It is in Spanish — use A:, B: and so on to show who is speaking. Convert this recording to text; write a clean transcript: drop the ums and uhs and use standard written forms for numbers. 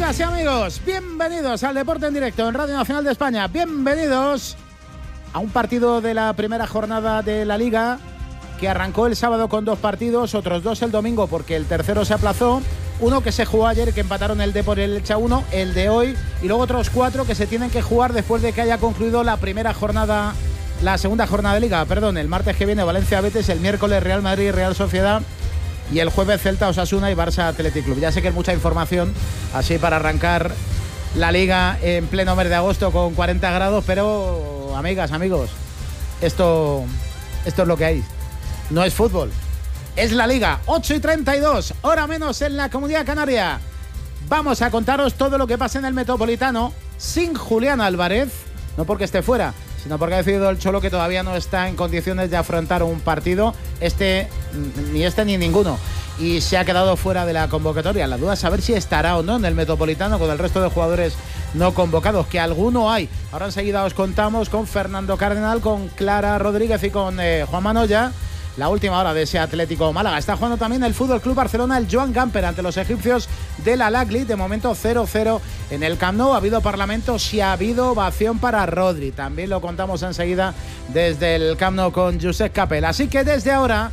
A: Amigas y amigos, bienvenidos al Deporte en Directo en Radio Nacional de España. Bienvenidos a un partido de la primera jornada de la Liga que arrancó el sábado con 2 partidos, otros 2 el domingo porque el tercero se aplazó. Uno que se jugó ayer, que empataron el Depor y el Elche 1, el de hoy, y luego otros 4 que se tienen que jugar después de que haya concluido la segunda jornada de Liga. El martes que viene Valencia-Betis, el miércoles Real Madrid-Real Sociedad y el jueves Celta-Osasuna y Barça-Athletic Club. Ya sé que es mucha información así para arrancar la Liga en pleno mes de agosto con 40 grados, pero amigas, amigos, esto es lo que hay. No es fútbol, es la Liga. 8:32, hora menos en la Comunidad Canaria. Vamos a contaros todo lo que pasa en el Metropolitano sin Julián Álvarez, no porque esté fuera, sino porque ha decidido el Cholo que todavía no está en condiciones de afrontar un partido, ni ninguno, y se ha quedado fuera de la convocatoria. La duda es saber si estará o no en el Metropolitano con el resto de jugadores no convocados, que alguno hay. Ahora enseguida os contamos con Fernando Cardenal, con Clara Rodríguez y con Juan Manoya la última hora de ese Atlético Málaga. Está jugando también el Fútbol Club Barcelona, el Joan Gamper, ante los egipcios de la Al-Ahly. De momento 0-0 en el Camp Nou. Ha habido parlamento, sí ha habido ovación para Rodri. También lo contamos enseguida desde el Camp Nou con Josep Capel. Así que desde ahora